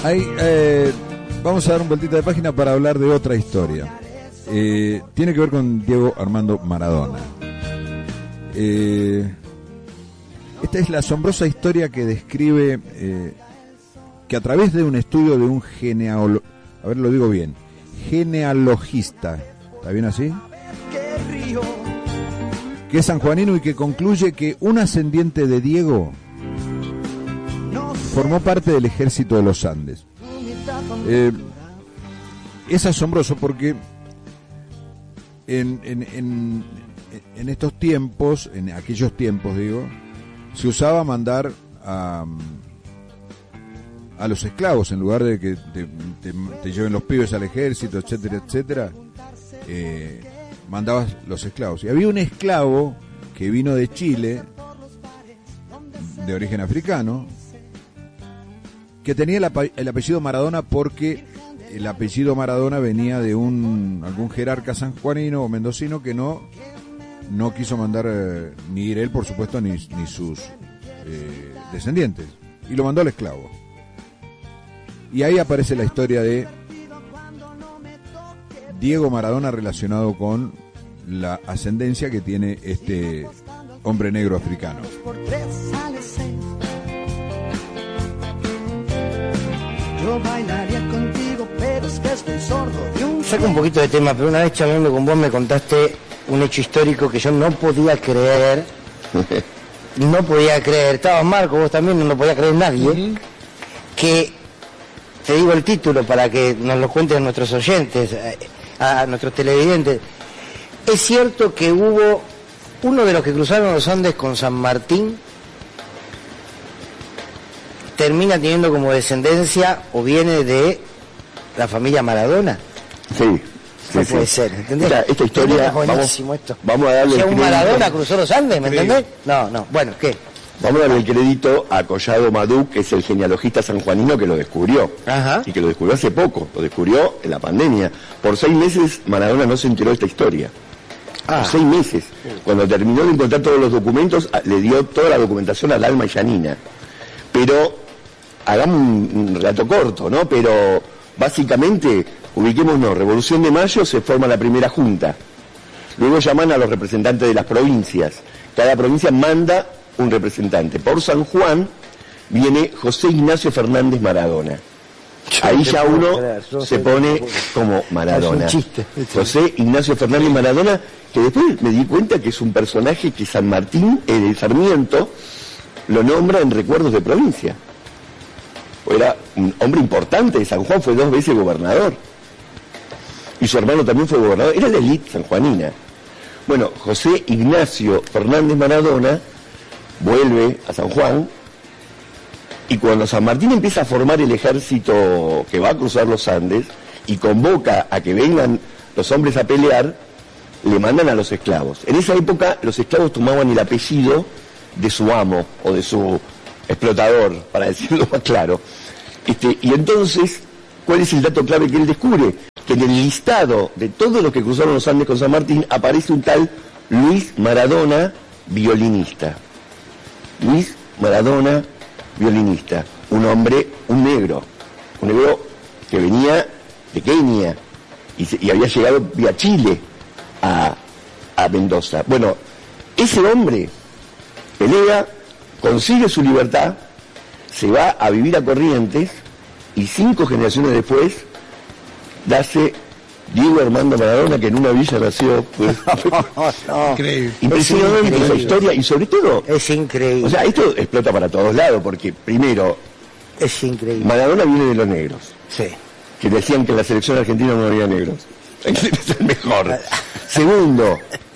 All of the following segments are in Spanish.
Ahí, vamos a dar un vueltita de página para hablar de otra historia. Tiene que ver con Diego Armando Maradona. Esta es la asombrosa historia que describe que a través de un estudio de un genealogista, ¿está bien así? Que es sanjuanino y que concluye que un ascendiente de Diego formó parte del ejército de los Andes. Es asombroso porque en estos tiempos, en aquellos tiempos digo, se usaba mandar a los esclavos en lugar de que te lleven los pibes al ejército, etcétera, etcétera. Mandabas los esclavos. Y había un esclavo que vino de Chile, de origen africano, que tenía el apellido Maradona porque el apellido Maradona venía de algún jerarca sanjuanino o mendocino que no quiso mandar ni ir él, por supuesto, ni sus descendientes, y lo mandó al esclavo. Y ahí aparece la historia de Diego Maradona relacionado con la ascendencia que tiene este hombre negro africano. Yo bailaría contigo, pero es que estoy sordo. Saco un poquito de tema, pero una vez charlando con vos me contaste un hecho histórico que yo no podía creer. No podía creer. Estabas Marco, vos también, no lo podía creer nadie. Que, te digo el título para que nos lo cuenten nuestros oyentes, a nuestros televidentes. Es cierto que hubo uno de los que cruzaron los Andes con San Martín, termina teniendo como descendencia o viene de la familia Maradona. Sí. No puede ser, ¿entendés? Esta historia, vamos a darle o sea, un crédito. Maradona cruzó los Andes, ¿me entendés? No, bueno, ¿qué? Vamos a darle el crédito a Collado Madú, que es el genealogista sanjuanino que lo descubrió. Ajá. Y que lo descubrió hace poco, lo descubrió en la pandemia. Por 6 meses Maradona no se enteró de esta historia. Por 6 meses. Cuando terminó de encontrar todos los documentos, le dio toda la documentación al alma Yanina. Pero, hagamos un relato corto, ¿no? Pero, básicamente, ubiquémonos, Revolución de Mayo, se forma la primera junta. Luego llaman a los representantes de las provincias. Cada provincia manda un representante. Por San Juan viene José Ignacio Fernández Maradona. Ahí ya uno se pone como Maradona. Es un chiste. José Ignacio Fernández Maradona, que después me di cuenta que es un personaje que San Martín, el Sarmiento, lo nombra en recuerdos de provincia. Era un hombre importante de San Juan, fue 2 veces gobernador. Y su hermano también fue gobernador. Era la élite sanjuanina. Bueno, José Ignacio Fernández Maradona vuelve a San Juan, y cuando San Martín empieza a formar el ejército que va a cruzar los Andes y convoca a que vengan los hombres a pelear, le mandan a los esclavos. En esa época los esclavos tomaban el apellido de su amo o de su explotador, para decirlo más claro. Y entonces, ¿cuál es el dato clave que él descubre? Que en el listado de todos los que cruzaron los Andes con San Martín aparece un tal Luis Maradona, violinista. Luis Maradona, violinista. Un hombre, un negro que venía de Kenia y había llegado vía Chile a Mendoza. Bueno, ese hombre pelea, consigue su libertad, se va a vivir a Corrientes y 5 generaciones después nace Diego Armando Maradona, que en una villa nació. Pues, Increíble. Impresionante esa historia, y sobre todo es increíble. O sea, esto explota para todos lados, porque primero es increíble. Maradona viene de los negros. Sí. Que decían que en la selección argentina no había negros. Es el mejor. Segundo,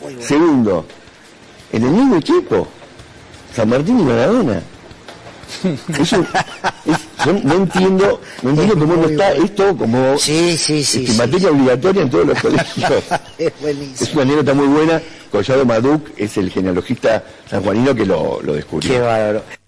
en el mismo equipo, San Martín y Maradona. Eso yo no entiendo cómo no está esto como materia obligatoria en todos los colegios. Es buenísimo. Es una anécdota muy buena. Collado Maduc es el genealogista sanjuanino que lo descubrió. Qué bárbaro.